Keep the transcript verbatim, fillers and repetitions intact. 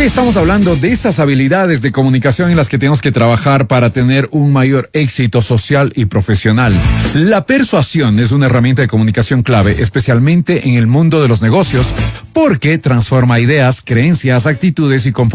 Hoy estamos hablando de esas habilidades de comunicación en las que tenemos que trabajar para tener un mayor éxito social y profesional. La persuasión es una herramienta de comunicación clave, especialmente en el mundo de los negocios, porque transforma ideas, creencias, actitudes y comportamientos